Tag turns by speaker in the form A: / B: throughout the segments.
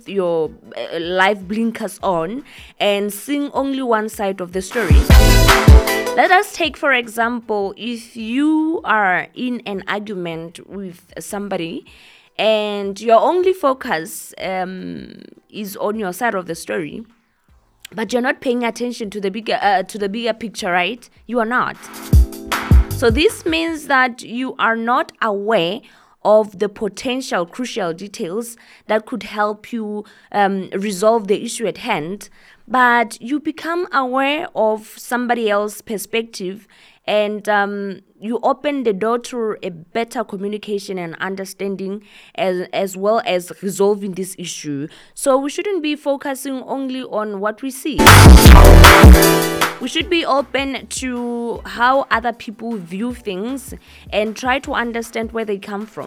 A: with your life blinkers on and seeing only one side of the story. Let us take, for example, if you are in an argument with somebody and your only focus is on your side of the story, but you're not paying attention to the bigger picture, right? You are not. So this means that you are not aware of the potential crucial details that could help you resolve the issue at hand, but you become aware of somebody else's perspective, and you open the door to a better communication and understanding, as well as resolving this issue. So we shouldn't be focusing only on what we see. We should be open to how other people view things and try to understand where they come from.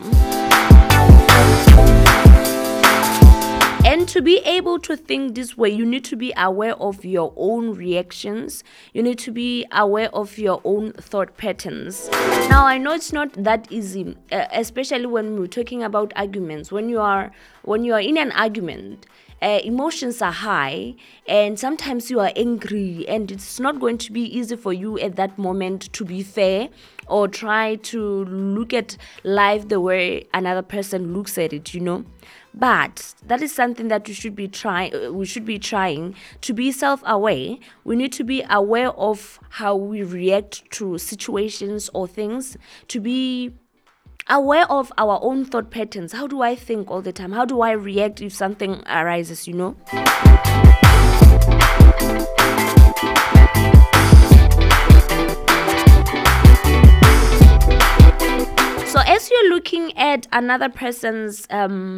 A: And to be able to think this way, you need to be aware of your own reactions. You need to be aware of your own thought patterns. Now, I know it's not that easy, especially when we're talking about arguments. When you are in an argument, emotions are high, and sometimes you are angry, and it's not going to be easy for you at that moment to be fair or try to look at life the way another person looks at it, But that is something that we should be trying to be self-aware. We need to be aware of how we react to situations or things, to be aware of our own thought patterns. How do I think all the time? How do I react if something arises, So as you're looking at another person's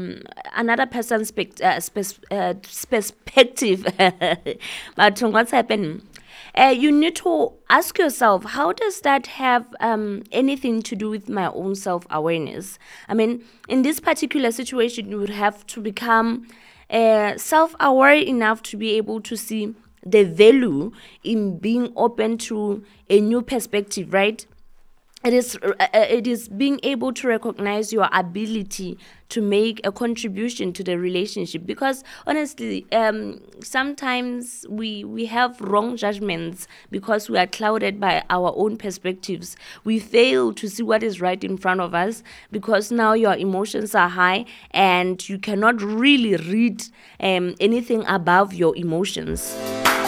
A: perspective, but what's happening? You need to ask yourself, how does that have anything to do with my own self-awareness? I mean, in this particular situation, you would have to become self-aware enough to be able to see the value in being open to a new perspective, right? It is being able to recognize your ability to make a contribution to the relationship, because honestly, sometimes we have wrong judgments because we are clouded by our own perspectives. We fail to see what is right in front of us because now your emotions are high and you cannot really read anything above your emotions.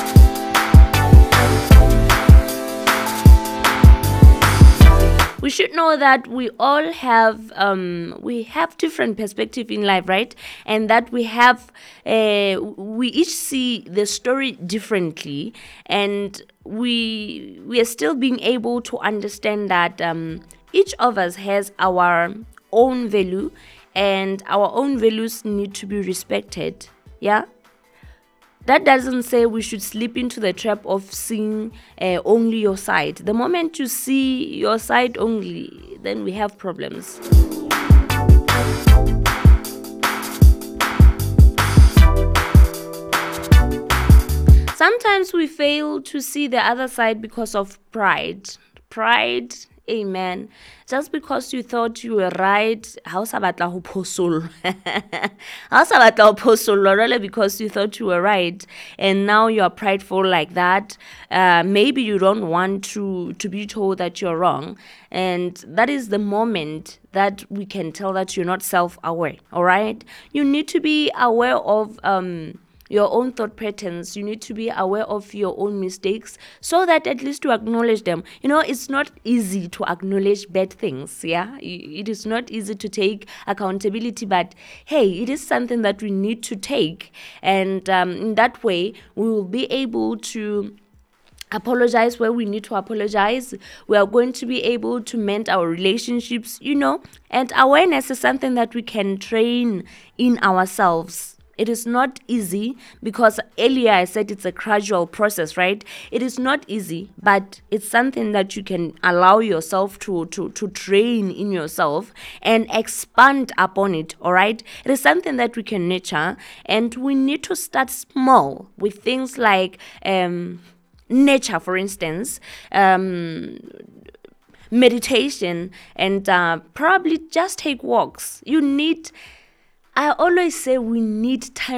A: We should know that we all have different perspective in life, right? And that we each see the story differently, and we are still being able to understand that each of us has our own value, and our own values need to be respected. Yeah. That doesn't say we should slip into the trap of seeing only your side. The moment you see your side only, then we have problems. Sometimes we fail to see the other side because of pride. Pride, amen. Just because you thought you were right, how sabatla ho phosolo. How sabatla ho phosolo, really, because you thought you were right, and now you are prideful like that. Maybe you don't want to be told that you're wrong, and that is the moment that we can tell that you're not self-aware. All right, you need to be aware of your own thought patterns. You need to be aware of your own mistakes so that at least you acknowledge them. It's not easy to acknowledge bad things. Yeah, it is not easy to take accountability, but hey, it is something that we need to take, and in that way we will be able to apologize where we need to apologize. We are going to be able to mend our relationships, and awareness is something that we can train in ourselves. It is not easy because earlier I said it's a gradual process, right? It is not easy, but it's something that you can allow yourself to train in yourself and expand upon it, all right? It is something that we can nurture, and we need to start small with things like nature, for instance, meditation, and probably just take walks. I always say we need time